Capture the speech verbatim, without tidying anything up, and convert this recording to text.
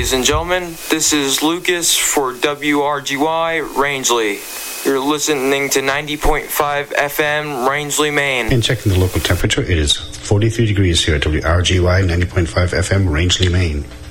Ladies and gentlemen, this is Lucas for W R G Y Rangeley. You're listening to ninety point five F M Rangeley, Maine. And checking the local temperature, it is forty-three degrees here at W R G Y ninety point five F M Rangeley, Maine.